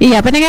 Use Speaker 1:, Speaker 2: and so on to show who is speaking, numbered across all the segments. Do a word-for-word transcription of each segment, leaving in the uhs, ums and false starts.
Speaker 1: Iya, pendengar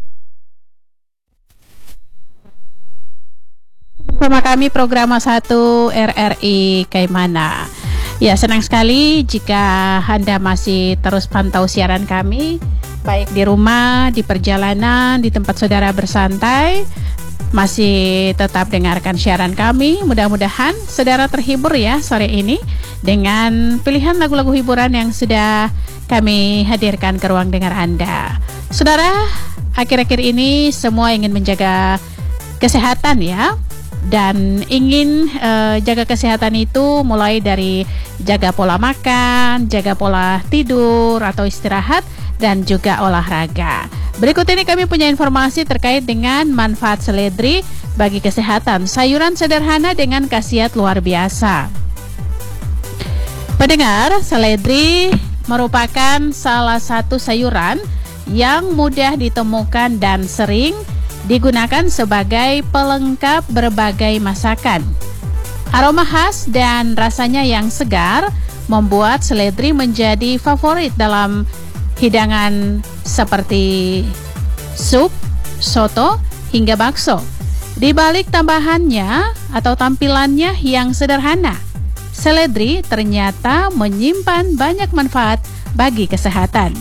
Speaker 1: bersama kami program satu R R I Kaimana. Ya, senang sekali jika Anda masih terus pantau siaran kami, baik di rumah, di perjalanan, di tempat saudara bersantai, masih tetap dengarkan siaran kami. Mudah-mudahan saudara terhibur ya sore ini dengan pilihan lagu-lagu hiburan yang sudah kami hadirkan ke ruang dengar Anda. Saudara, akhir-akhir ini semua ingin menjaga kesehatan ya. Dan ingin uh, jaga kesehatan itu mulai dari jaga pola makan, jaga pola tidur atau istirahat, dan juga olahraga. Berikut ini kami punya informasi terkait dengan manfaat seledri bagi kesehatan. Sayuran sederhana dengan khasiat luar biasa. Pendengar, seledri merupakan salah satu sayuran yang mudah ditemukan dan sering digunakan sebagai pelengkap berbagai masakan. Aroma khas dan rasanya yang segar membuat seledri menjadi favorit dalam hidangan seperti sup, soto, hingga bakso. Di balik tambahannya atau tampilannya yang sederhana, seledri ternyata menyimpan banyak manfaat bagi kesehatan.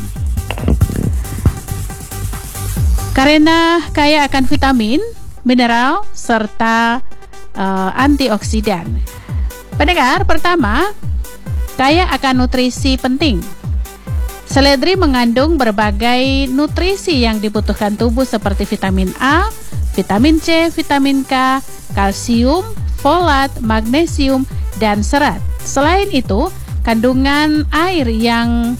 Speaker 1: Karena kaya akan vitamin, mineral, serta uh, antioksidan. Pendengar, pertama, kaya akan nutrisi penting. Seledri mengandung berbagai nutrisi yang dibutuhkan tubuh seperti vitamin A, vitamin C, vitamin K, kalsium, folat, magnesium, dan serat. Selain itu, kandungan air yang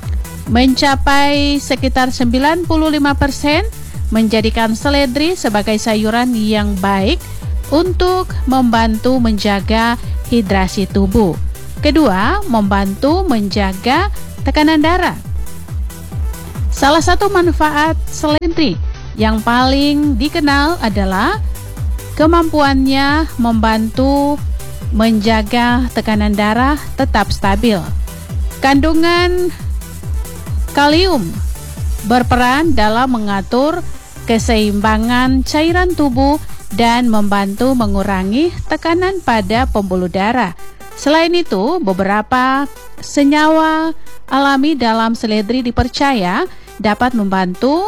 Speaker 1: mencapai sekitar sembilan puluh lima persen menjadikan seledri sebagai sayuran yang baik untuk membantu menjaga hidrasi tubuh. Kedua, membantu menjaga tekanan darah. Salah satu manfaat seledri yang paling dikenal adalah kemampuannya membantu menjaga tekanan darah tetap stabil. Kandungan kalium berperan dalam mengatur keseimbangan cairan tubuh dan membantu mengurangi tekanan pada pembuluh darah. Selain itu, beberapa senyawa alami dalam seledri dipercaya dapat membantu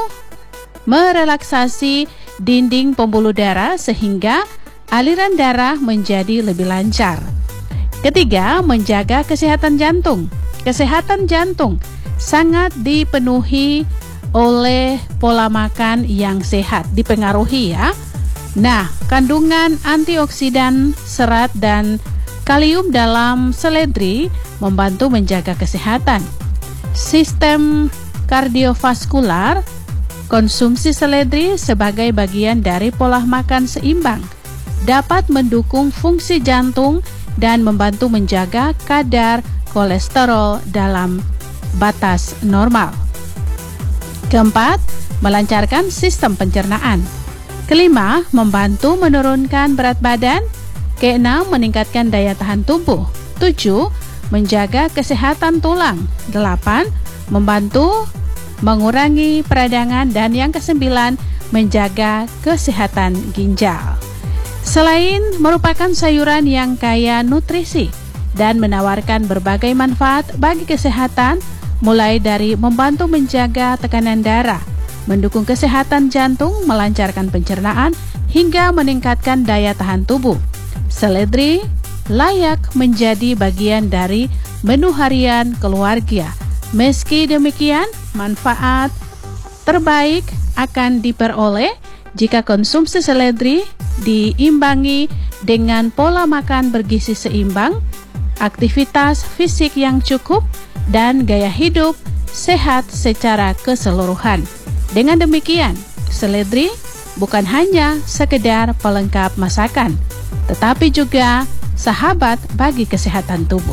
Speaker 1: merelaksasi dinding pembuluh darah sehingga aliran darah menjadi lebih lancar. Ketiga, menjaga kesehatan jantung. Kesehatan jantung sangat dipenuhi oleh pola makan yang sehat, dipengaruhi ya. Nah, kandungan antioksidan, serat, dan kalium dalam seledri membantu menjaga kesehatan sistem kardiovaskular. Konsumsi seledri sebagai bagian dari pola makan seimbang dapat mendukung fungsi jantung dan membantu menjaga kadar kolesterol dalam batas normal. Keempat, melancarkan sistem pencernaan. Kelima, membantu menurunkan berat badan. Keenam, meningkatkan daya tahan tubuh. Tujuh, menjaga kesehatan tulang. Delapan, membantu mengurangi peradangan. Dan yang kesembilan, menjaga kesehatan ginjal. Selain merupakan sayuran yang kaya nutrisi dan menawarkan berbagai manfaat bagi kesehatan, mulai dari membantu menjaga tekanan darah, mendukung kesehatan jantung, melancarkan pencernaan, hingga meningkatkan daya tahan tubuh. Seledri layak menjadi bagian dari menu harian keluarga. Meski demikian, manfaat terbaik akan diperoleh jika konsumsi seledri diimbangi dengan pola makan bergizi seimbang, aktivitas fisik yang cukup, dan gaya hidup sehat secara keseluruhan. Dengan demikian, seledri bukan hanya sekedar pelengkap masakan, tetapi juga sahabat bagi kesehatan tubuh.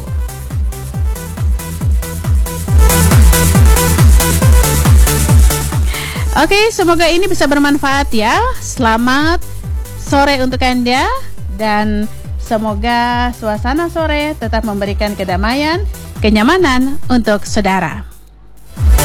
Speaker 1: Oke, semoga ini bisa bermanfaat ya. Selamat sore untuk Anda dan semoga suasana sore tetap memberikan kedamaian, kenyamanan untuk saudara.